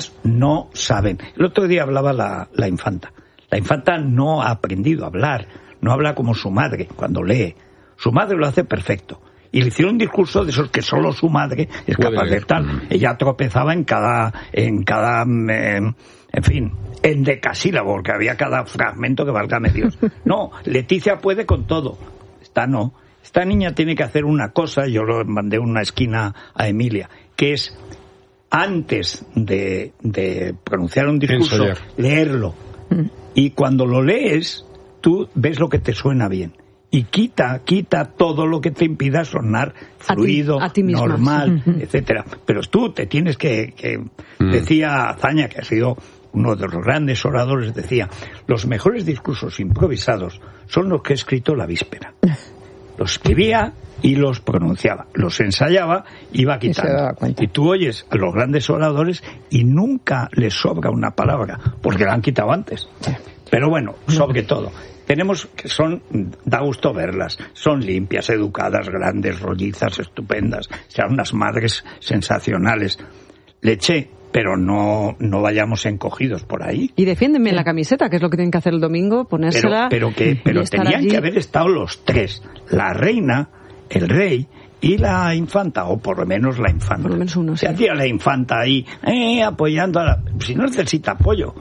no saben. El otro día hablaba la infanta. La infanta no ha aprendido a hablar, no habla como su madre cuando lee. Su madre lo hace perfecto. Y le hicieron un discurso de esos que solo su madre es capaz de tal. Ella tropezaba en cada en fin, en decasílabo, porque había cada fragmento que válgame Dios. No, Leticia puede con todo. Esta no. Esta niña tiene que hacer una cosa, yo lo mandé una esquina a Emilia, que es, antes de pronunciar un discurso, leerlo. Y cuando lo lees, tú ves lo que te suena bien. Y quita todo lo que te impida sonar fluido, a ti normal, etcétera. Pero tú te tienes que decía Azaña, que ha sido uno de los grandes oradores, decía, los mejores discursos improvisados son los que he escrito la víspera. Los escribía y los pronunciaba, los ensayaba, iba quitando. Y tú oyes a los grandes oradores y nunca les sobra una palabra, porque la han quitado antes. Pero bueno, sobre todo, tenemos que da gusto verlas, son limpias, educadas, grandes, rollizas, estupendas, sean unas madres sensacionales. Le eché, pero no vayamos encogidos por ahí. Y defiéndeme la camiseta, que es lo que tienen que hacer el domingo, ponérsela. Pero tenían allí que haber estado los tres, la reina, el rey y la infanta, o por lo menos la infanta. Por lo menos uno, sí. Se hacía la infanta ahí, apoyando a la... Si no necesita apoyo.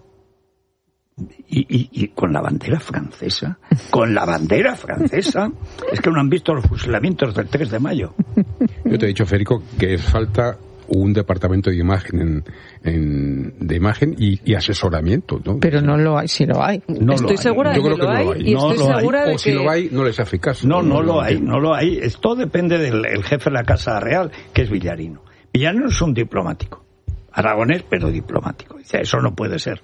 Y con la bandera francesa, es que no han visto los fusilamientos del 3 de mayo. Yo te he dicho, Federico, que falta un departamento de imagen de imagen y asesoramiento, ¿no? Pero no lo hay, si lo hay. No estoy segura de que lo hay. Y estoy segura de que... O si lo hay, no les hace caso. No lo hay. Esto depende del jefe de la Casa Real, que es Villarino. Villarino es un diplomático. Aragonés, pero diplomático. Dice, eso no puede ser.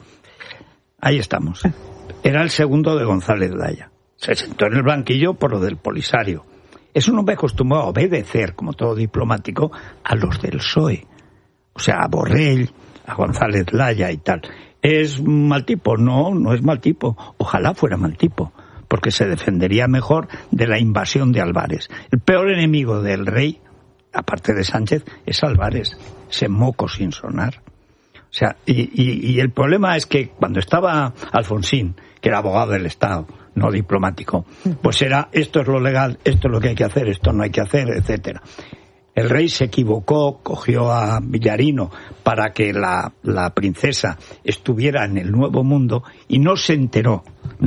Ahí estamos. Era el segundo de González Laya. Se sentó en el banquillo por lo del Polisario. Es un hombre acostumbrado a obedecer, como todo diplomático, a los del PSOE. O sea, a Borrell, a González Laya y tal. ¿Es mal tipo? No es mal tipo. Ojalá fuera mal tipo, porque se defendería mejor de la invasión de Álvarez. El peor enemigo del rey, aparte de Sánchez, es Álvarez. Ese moco sin sonar. O sea, y el problema es que cuando estaba Alfonsín, que era abogado del Estado, no diplomático, pues era, esto es lo legal, esto es lo que hay que hacer, esto no hay que hacer, etcétera. El rey se equivocó, cogió a Villarino para que la princesa estuviera en el Nuevo Mundo y no se enteró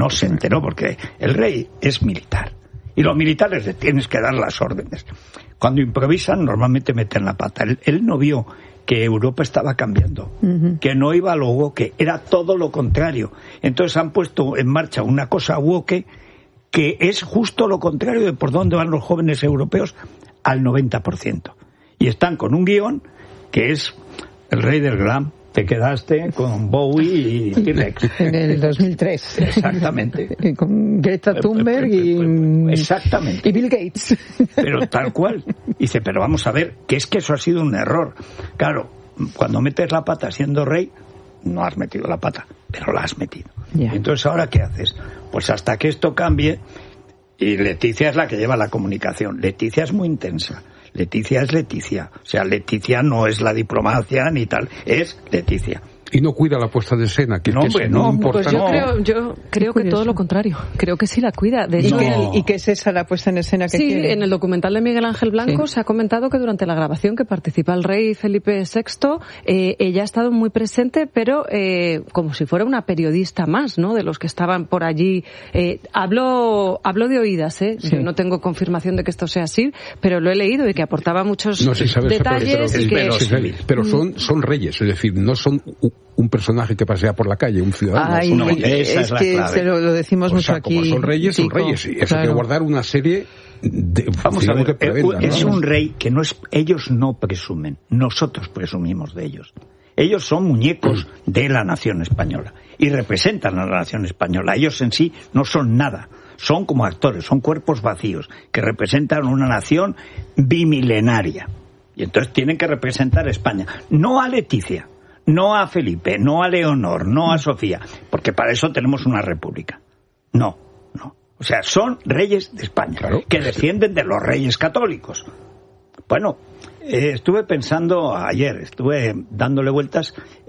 porque el rey es militar. Y los militares le tienes que dar las órdenes. Cuando improvisan, normalmente meten la pata. Él no vio que Europa estaba cambiando, que no iba a lo woke, era todo lo contrario. Entonces han puesto en marcha una cosa woke que es justo lo contrario de por dónde van los jóvenes europeos al 90%. Y están con un guión que es el rey del glam. Te quedaste con Bowie y T-Rex. En el 2003. Exactamente. Con Greta Thunberg exactamente. Y Bill Gates. Pero tal cual. Dice, pero vamos a ver, que es que eso ha sido un error. Claro, cuando metes la pata siendo rey, no has metido la pata, pero la has metido. Yeah. Entonces, ¿ahora qué haces? Pues hasta que esto cambie, y Leticia es la que lleva la comunicación. Leticia es muy intensa. Leticia es Leticia. O sea, Leticia no es la diplomacia ni tal, es Leticia. Y no cuida la puesta de escena, que no, es hombre, muy Pues importante. yo creo que todo lo contrario. Creo que sí la cuida. De hecho, ¿Y qué es esa la puesta en escena que quiere? Sí, en el documental de Miguel Ángel Blanco se ha comentado que durante la grabación que participa el rey Felipe VI, ella ha estado muy presente, pero como si fuera una periodista más, ¿no? De los que estaban por allí. Hablo de oídas, Sí. Yo no tengo confirmación de que esto sea así, pero lo he leído y que aportaba muchos detalles. Pero son reyes, es decir, no son un personaje que pasea por la calle, un ciudadano. Esa es la que clave. lo decimos mucho aquí. Como son reyes, son reyes. Y eso hay que guardar una serie de... Vamos a ver, es un rey que no es... Ellos no presumen, nosotros presumimos de ellos. Ellos son muñecos de la nación española y representan a la nación española. Ellos en sí no son nada. Son como actores, son cuerpos vacíos que representan una nación bimilenaria. Y entonces tienen que representar a España. No a Leticia, no a Felipe, no a Leonor, no a Sofía, porque para eso tenemos una república. No. O sea, son reyes de España, que descienden de los reyes católicos. Bueno, Estuve pensando ayer, estuve dándole vueltas